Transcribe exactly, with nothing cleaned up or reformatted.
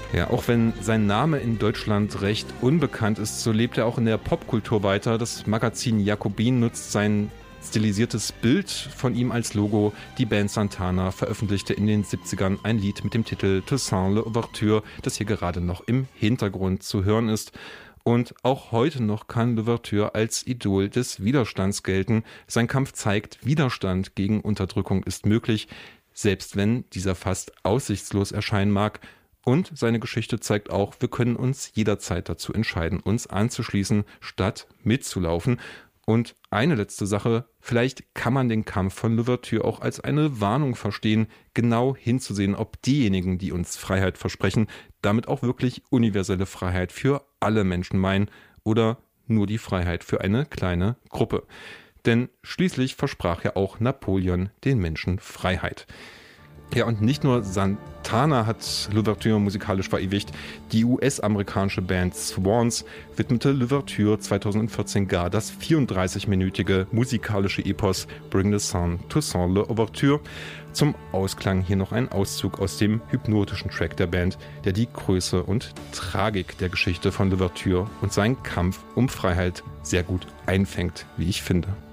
Ja, auch wenn sein Name in Deutschland recht unbekannt ist, so lebt er auch in der Popkultur weiter. Das Magazin Jacobin nutzt sein stilisiertes Bild von ihm als Logo. Die Band Santana veröffentlichte in den siebzigern ein Lied mit dem Titel Toussaint l'Ouverture, das hier gerade noch im Hintergrund zu hören ist. Und auch heute noch kann Louverture als Idol des Widerstands gelten. Sein Kampf zeigt, Widerstand gegen Unterdrückung ist möglich, selbst wenn dieser fast aussichtslos erscheinen mag. Und seine Geschichte zeigt auch, wir können uns jederzeit dazu entscheiden, uns anzuschließen, statt mitzulaufen. Und eine letzte Sache, vielleicht kann man den Kampf von Louverture auch als eine Warnung verstehen, genau hinzusehen, ob diejenigen, die uns Freiheit versprechen, damit auch wirklich universelle Freiheit für alle Menschen meinen oder nur die Freiheit für eine kleine Gruppe. Denn schließlich versprach ja auch Napoleon den Menschen Freiheit. Ja, und nicht nur Santana hat Louverture musikalisch verewigt. Die U S-amerikanische Band Swans widmete Louverture zweitausendvierzehn gar das vierunddreißig-minütige musikalische Epos Bring the Sun, Toussaint l'Ouverture. Zum Ausklang hier noch ein Auszug aus dem hypnotischen Track der Band, der die Größe und Tragik der Geschichte von Louverture und seinen Kampf um Freiheit sehr gut einfängt, wie ich finde.